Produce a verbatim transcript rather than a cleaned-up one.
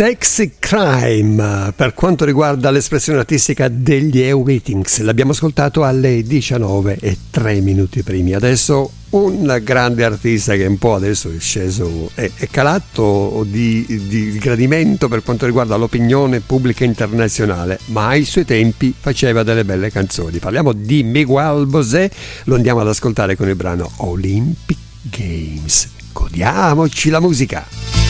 Sexy Crime per quanto riguarda l'espressione artistica degli Eurythmics. L'abbiamo ascoltato alle diciannove e tre minuti primi. Adesso un grande artista che un po' adesso è sceso, è, è calato di, di gradimento per quanto riguarda l'opinione pubblica internazionale, ma ai suoi tempi faceva delle belle canzoni. Parliamo di Miguel Bosé, lo andiamo ad ascoltare con il brano Olympic Games. Godiamoci la musica.